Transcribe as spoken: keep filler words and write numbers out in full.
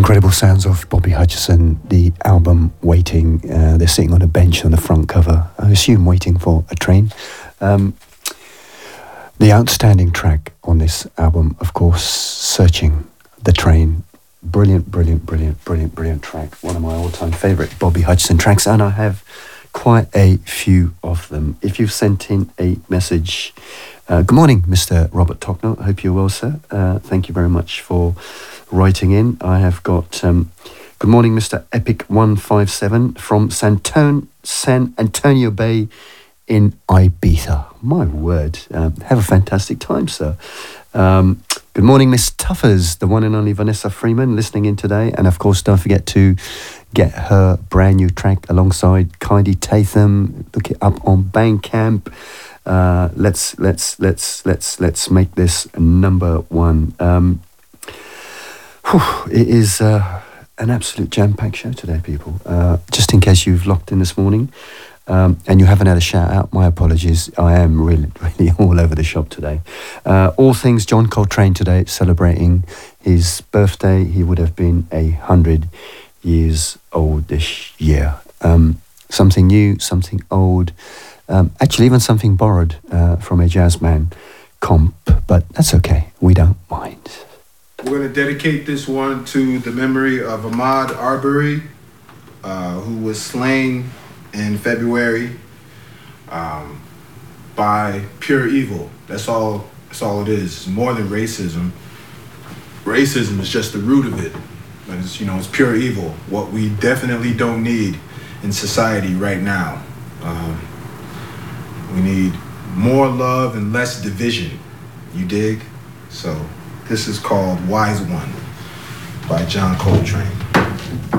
Incredible sounds of Bobby Hutcherson, the album Waiting. Uh, they're sitting on a bench on the front cover, I assume waiting for a train. Um, the outstanding track on this album, of course, Searching the Train. Brilliant, brilliant, brilliant, brilliant, brilliant track. One of my all-time favourite Bobby Hutcherson tracks, and I have quite a few of them. If you've sent in a message, uh, good morning, Mister Robert Tocknell. I hope you're well, sir. Uh, thank you very much for writing in. I have got, um, good morning, Mister Epic one five seven from Santon, San Antonio Bay in Ibiza. My word. Um, have a fantastic time, sir. Um, good morning, Miss Tuffers, the one and only Vanessa Freeman, listening in today. And of course, don't forget to get her brand new track alongside Kylie Tatham. Look it up on Bandcamp. Uh, let's let's let's let's let's make this number one. Um, whew, it is uh, an absolute jam-packed show today, people. Uh, just in case you've locked in this morning. Um, and you haven't had a shout out, my apologies. I am really, really all over the shop today. Uh, all things John Coltrane today, celebrating his birthday. He would have been a hundred years old this year. Um, something new, something old, um, actually even something borrowed uh, from a Jazzman comp, but that's okay. We don't mind. We're going to dedicate this one to the memory of Ahmaud Arbery, uh, who was slain in February um, by pure evil. That's all. That's all it is. It's more than racism. Racism is just the root of it, but it's, you know, it's pure evil. What we definitely don't need in society right now. Um, we need more love and less division. You dig? So this is called "Wise One" by John Coltrane.